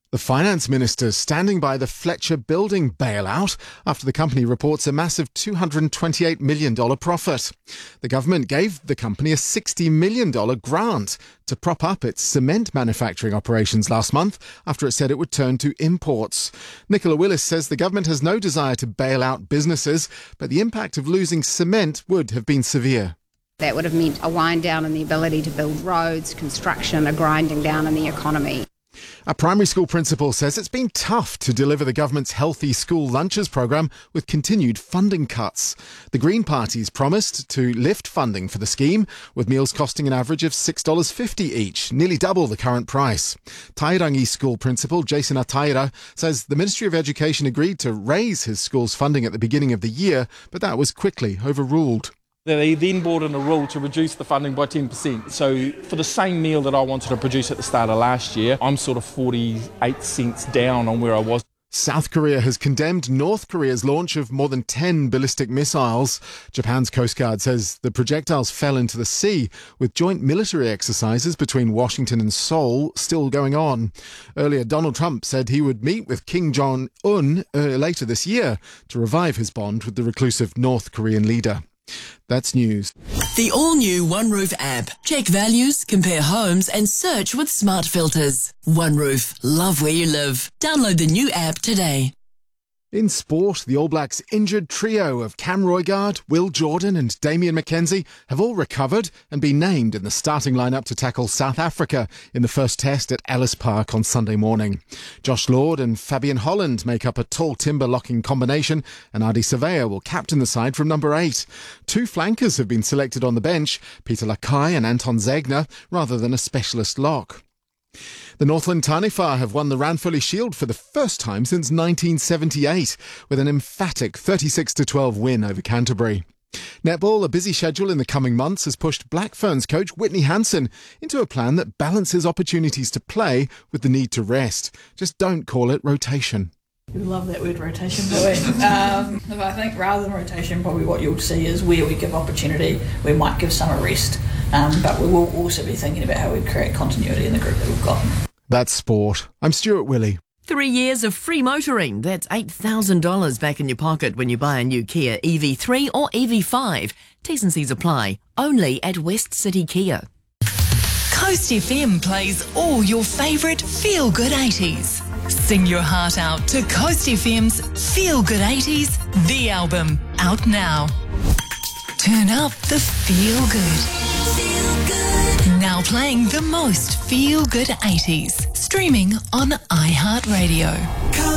The finance minister standing by the Fletcher Building bailout after the company reports a massive $228 million profit. The government gave the company a $60 million grant to prop up its cement manufacturing operations last month after it said it would turn to imports. Nicola Willis says the government has no desire to bail out businesses, but the impact of losing cement would have been severe. That would have meant a wind down in the ability to build roads, construction, a grinding down in the economy. A primary school principal says it's been tough to deliver the government's Healthy School Lunches programme with continued funding cuts. The Green Party's promised to lift funding for the scheme, with meals costing an average of $6.50 each, nearly double the current price. Tairangi School Principal Jason Ataira says the Ministry of Education agreed to raise his school's funding at the beginning of the year, but that was quickly overruled. They then brought in a rule to reduce the funding by 10%. So for the same meal that I wanted to produce at the start of last year, I'm sort of 48 cents down on where I was. South Korea has condemned North Korea's launch of more than 10 ballistic missiles. Japan's Coast Guard says the projectiles fell into the sea, with joint military exercises between Washington and Seoul still going on. Earlier, Donald Trump said he would meet with Kim Jong-un later this year to revive his bond with the reclusive North Korean leader. That's news. The all-new OneRoof app. Check values, compare homes and search with smart filters. OneRoof. Love where you live. Download the new app today. In sport, the All Blacks' injured trio of Cam Roigard, Will Jordan and Damian McKenzie have all recovered and been named in the starting lineup to tackle South Africa in the first test at Ellis Park on Sunday morning. Josh Lord and Fabian Holland make up a tall timber locking combination, and Ardie Savea will captain the side from number 8. Two flankers have been selected on the bench, Peter Lakai and Anton Zegner, rather than a specialist lock. The Northland Taniwha have won the Ranfurly Shield for the first time since 1978, with an emphatic 36-12 win over Canterbury. Netball, a busy schedule in the coming months, has pushed Black Ferns coach Whitney Hansen into a plan that balances opportunities to play with the need to rest. Just don't call it rotation. We love that word rotation, but I think rather than rotation, probably what you'll see is where we give opportunity, we might give some a rest, but we will also be thinking about how we create continuity in the group that we've got. That's sport. I'm Stuart Willey. 3 years of free motoring. That's $8,000 back in your pocket when you buy a new Kia EV3 or EV5. T's and C's apply. Only at West City Kia. Coast FM plays all your favourite feel-good 80s. Sing your heart out to Coast FM's Feel Good 80s, the album, out now. Turn up the feel good. Feel good. Now playing the most feel good 80s. Streaming on iHeartRadio.